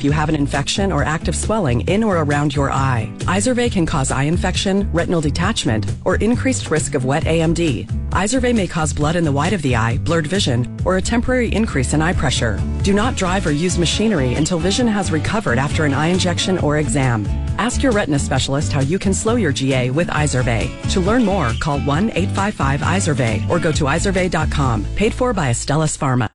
you have an infection or active swelling in or around your eye. Izervay can cause eye infection, retinal detachment, or increased risk of wet AMD. Izervay may cause blood in the white of the eye, blurred vision, or a temporary increase in eye pressure. Do not drive or use machinery until vision has recovered after an eye injection or exam. Ask your retina specialist how you can slow your GA with Izervay. To learn more, call 1-855-IZERVAY or go to izervay.com. Paid for by Astellas Pharma.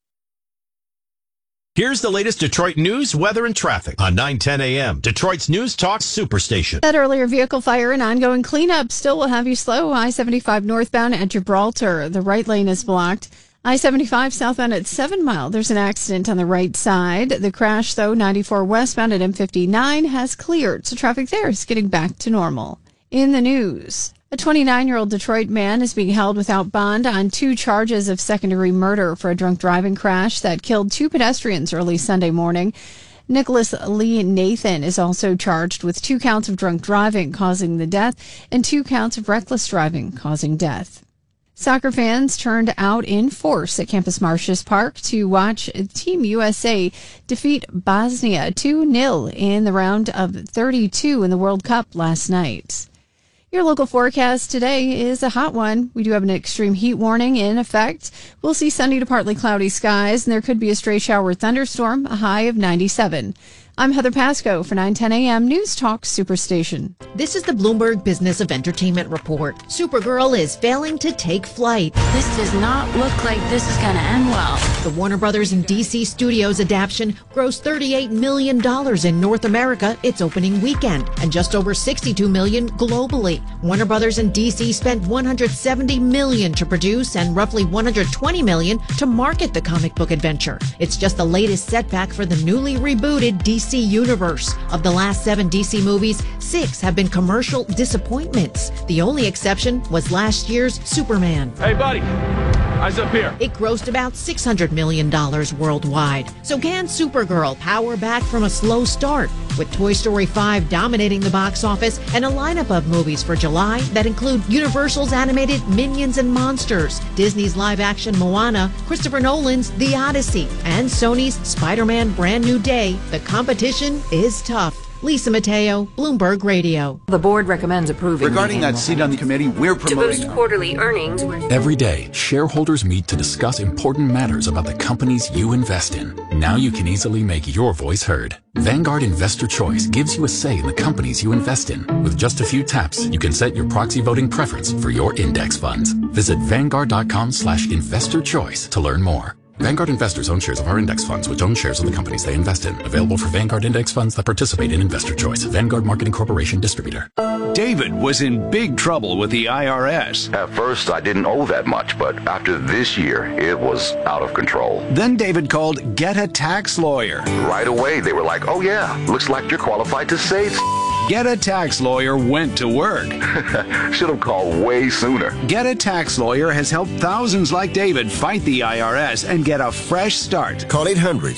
Here's the latest Detroit news, weather, and traffic on 9:10 a.m. Detroit's News Talk Superstation. That earlier vehicle fire and ongoing cleanup still will have you slow. I-75 northbound at Gibraltar. The right lane is blocked. I-75 southbound at 7 Mile. There's an accident on the right side. The crash, though, 94 westbound at M59 has cleared, so traffic there is getting back to normal. In the news, a 29-year-old Detroit man is being held without bond on 2 charges of second-degree murder for a drunk driving crash that killed 2 pedestrians early Sunday morning. Nicholas Lee Nathan is also charged with 2 counts of drunk driving causing the death and 2 counts of reckless driving causing death. Soccer fans turned out in force at Campus Martius Park to watch Team USA defeat Bosnia 2-0 in the round of 32 in the World Cup last night. Your local forecast today is a hot one. We do have an extreme heat warning in effect. We'll see sunny to partly cloudy skies, and there could be a stray shower or thunderstorm, a high of 97. I'm Heather Pasco for 9:10 a.m. News Talk Superstation. This is the Bloomberg Business of Entertainment Report. Supergirl is failing to take flight. This does not look like this is going to end well. The Warner Brothers and DC Studios adaptation grossed $38 million in North America its opening weekend, and just over $62 million globally. Warner Brothers and DC spent $170 million to produce and roughly $120 million to market the comic book adventure. It's just the latest setback for the newly rebooted DC universe. Of the last 7 DC movies, 6 have been commercial disappointments. The only exception was last year's Superman. Hey, buddy. Eyes up here. It grossed about $600 million worldwide. So can Supergirl power back from a slow start? With Toy Story 5 dominating the box office and a lineup of movies for July that include Universal's animated Minions and Monsters, Disney's live-action Moana, Christopher Nolan's The Odyssey, and Sony's Spider-Man Brand New Day, the competition is tough. Lisa Mateo, Bloomberg Radio. The board recommends approving. Regarding that seat on the committee, we're promoting. To boost quarterly earnings. Every day, shareholders meet to discuss important matters about the companies you invest in. Now you can easily make your voice heard. Vanguard Investor Choice gives you a say in the companies you invest in. With just a few taps, you can set your proxy voting preference for your index funds. Visit Vanguard.com/investor choice to learn more. Vanguard investors own shares of our index funds, which own shares of the companies they invest in. Available for Vanguard index funds that participate in Investor Choice. Vanguard Marketing Corporation distributor. David was in big trouble with the IRS. At first, I didn't owe that much, but after this year, it was out of control. Then David called Get a Tax Lawyer. Right away, they were like, oh yeah, looks like you're qualified to save. Get a Tax Lawyer went to work. Should have called way sooner. Get a Tax Lawyer has helped thousands like David fight the IRS and get a fresh start. Call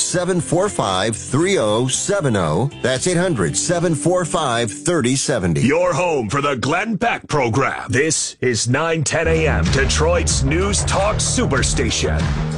800-745-3070. That's 800-745-3070. Your home for the Glenn Beck program. This is 9:10 a.m. Detroit's News Talk Superstation.